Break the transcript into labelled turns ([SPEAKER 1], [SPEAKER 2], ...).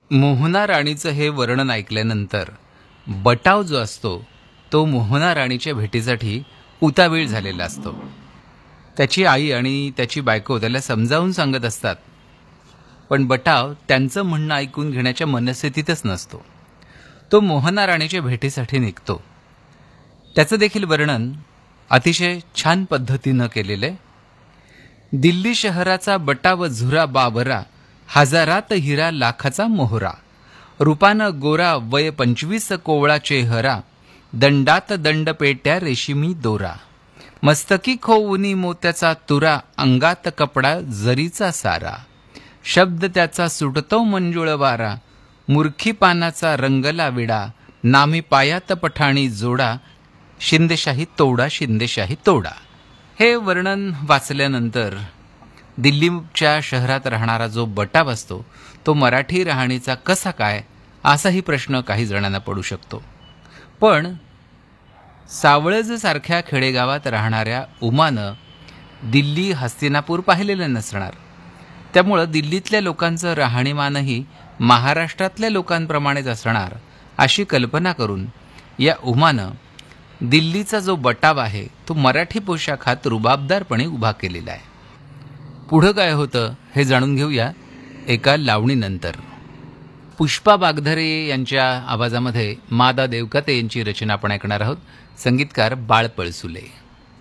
[SPEAKER 1] मोहना राणीचं हे वर्णन ऐकल्यानंतर बटाव जो असतो तो मोहना राणीच्या भेटीसाठी उतावीळ झालेला असतो. त्याची आई आणि त्याची बायको त्याला समजावून सांगत असतात, पण बटाव त्यांचं म्हणणं ऐकून घेण्याच्या मनस्थितीतच नसतो. तो मोहना राणीच्या भेटीसाठी निघतो. त्याचं देखील वर्णन अतिशय छान पद्धतीनं केलेलं आहे. दिल्ली शहराचा बटाव झुरा बाबरा, हजारात हिरा लाखाचा मोहरा, रूपानं गोरा वय 25 कोवळा चेहरा, दंडात दंड पेट्या रेशिमी दोरा, मस्तकी खोवनी मोत्याचा तुरा, अंगात कपडा जरीचा सारा, शब्द त्याचा सुटतो मंजुळ वारा, मूर्खी पानाचा रंगला विडा, नामी पायात पठाणी जोडा, शिंदेशाही तोडा शिंदेशाही तोडा. हे वर्णन वाचल्यानंतर दिल्लीच्या शहरात राहणारा जो बटाव असतो तो मराठी राहणीचा कसा काय असाही प्रश्न काही जणांना पडू शकतो. पण सावळज सारख्या खेडेगावात राहणाऱ्या उमानं दिल्ली हस्तिनापूर पाहिलेलं नसणार. त्यामुळं दिल्लीतल्या लोकांचं राहणीमानही महाराष्ट्रातल्या लोकांप्रमाणेच असणार अशी कल्पना करून या उमानं दिल्लीचा जो बटाव आहे तो मराठी पोशाखात रुबाबदारपणे उभा केलेला आहे. पुढं काय होतं हे जाणून घेऊया एका लावणीनंतर. पुष्पा बागधरे यांच्या आवाजामध्ये मादा देवकते यांची रचना आपण ऐकणार आहोत. संगीतकार बाळ पळसुले.